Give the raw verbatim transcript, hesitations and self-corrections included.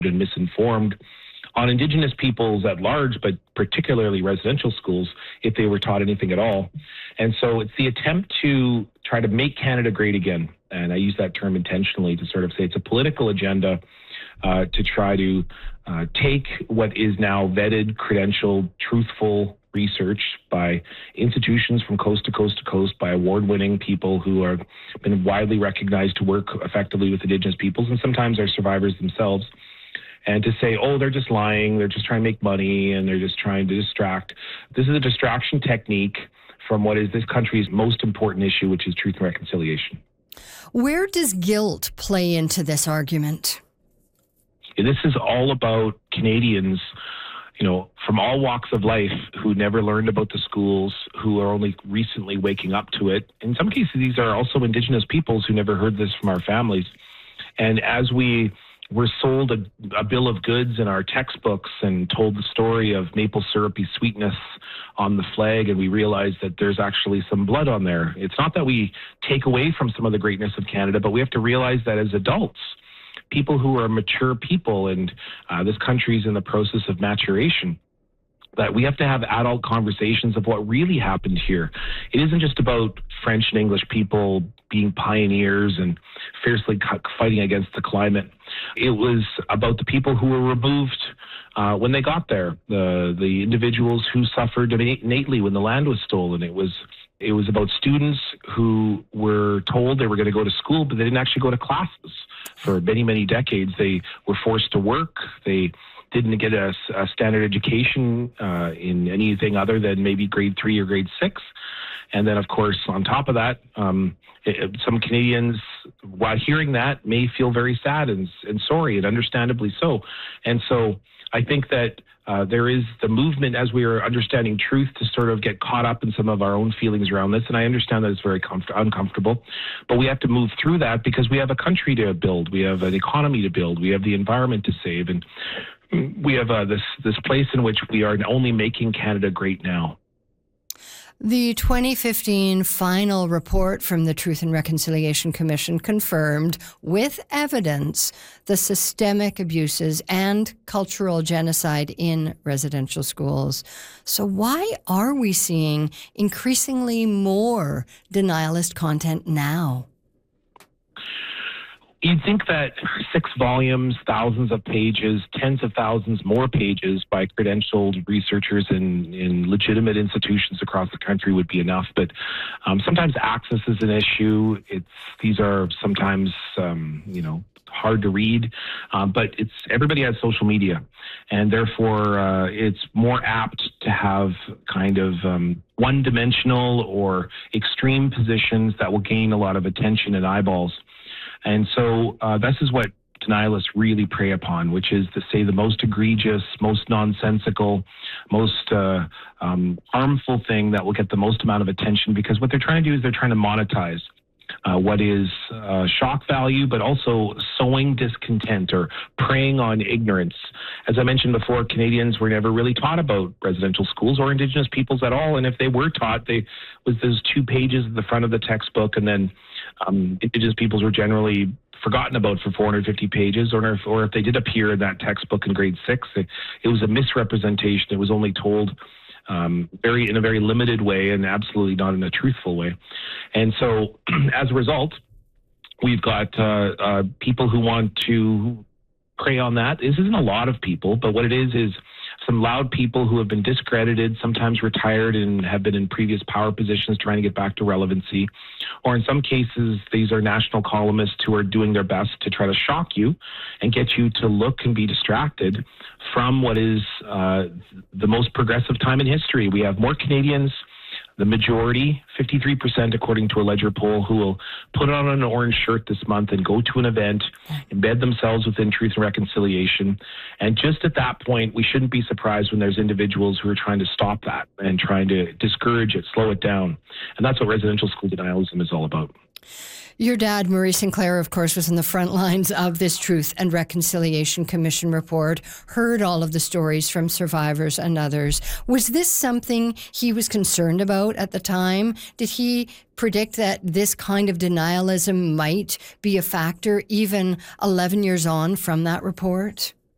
and misinformed on Indigenous peoples at large, but particularly residential schools, if they were taught anything at all. And so it's the attempt to try to make Canada great again. And I use that term intentionally to sort of say it's a political agenda uh, to try to uh, take what is now vetted, credentialed, truthful research by institutions from coast to coast to coast, by award-winning people who have been widely recognized to work effectively with Indigenous peoples, and sometimes are survivors themselves. And to say, oh, they're just lying, they're just trying to make money, and they're just trying to distract. This is a distraction technique from what is this country's most important issue, which is truth and reconciliation. Where does guilt play into this argument? This is all about Canadians, you know, from all walks of life who never learned about the schools, who are only recently waking up to it. In some cases, these are also Indigenous peoples who never heard this from our families. And as we were sold a, a bill of goods in our textbooks and told the story of maple syrupy sweetness on the flag, and we realized that there's actually some blood on there. It's not that we take away from some of the greatness of Canada, but we have to realize that as adults, people who are mature people, and uh, this country's in the process of maturation, that we have to have adult conversations of what really happened here. It isn't just about French and English people being pioneers and fiercely fighting against the climate. It was about the people who were removed uh, when they got there, the the individuals who suffered innately when the land was stolen. It was it was about students who were told they were going to go to school, but they didn't actually go to classes for many, many decades. They were forced to work. They didn't get a, a standard education uh, in anything other than maybe grade three or grade six. And then, of course, on top of that, um, it, some Canadians, while hearing that, may feel very sad and, and sorry, and understandably so. And so I think that uh, there is the movement, as we are understanding truth, to sort of get caught up in some of our own feelings around this. And I understand that it's very comfort- uncomfortable, but we have to move through that because we have a country to build. We have an economy to build. We have the environment to save. And we have uh, this this place in which we are only making Canada great now. The twenty fifteen final report from the Truth and Reconciliation Commission confirmed, with evidence, the systemic abuses and cultural genocide in residential schools. So why are we seeing increasingly more denialist content now? You'd think that six volumes, thousands of pages, tens of thousands more pages by credentialed researchers in, in legitimate institutions across the country would be enough. But um, sometimes access is an issue. It's these are sometimes, um, you know, hard to read. Um, but it's everybody has social media, and therefore uh, it's more apt to have kind of um, one-dimensional or extreme positions that will gain a lot of attention and eyeballs. And so uh, this is what denialists really prey upon, which is to say the most egregious, most nonsensical, most uh, um, harmful thing that will get the most amount of attention, because what they're trying to do is they're trying to monetize uh, what is uh, shock value, but also sowing discontent or preying on ignorance. As I mentioned before, Canadians were never really taught about residential schools or Indigenous peoples at all. And if they were taught, they was those two pages at the front of the textbook, and then Um, Indigenous peoples were generally forgotten about for four hundred fifty pages, or if, or if they did appear in that textbook in grade six, it, it was a misrepresentation. It was only told um, very in a very limited way and absolutely not in a truthful way. And so as a result, we've got uh, uh, people who want to prey on that. This isn't a lot of people, but what it is is some loud people who have been discredited, sometimes retired and have been in previous power positions trying to get back to relevancy. Or in some cases, these are national columnists who are doing their best to try to shock you and get you to look and be distracted from what is uh, the most progressive time in history. We have more Canadians, the majority, fifty-three percent according to a Ledger poll, who will put on an orange shirt this month and go to an event, embed themselves within Truth and Reconciliation. And just at that point, we shouldn't be surprised when there's individuals who are trying to stop that and trying to discourage it, slow it down. And that's what residential school denialism is all about. Your dad, Murray Sinclair, of course, was in the front lines of this Truth and Reconciliation Commission report, heard all of the stories from survivors and others. Was this something he was concerned about at the time? Did he predict that this kind of denialism might be a factor even eleven years on from that report?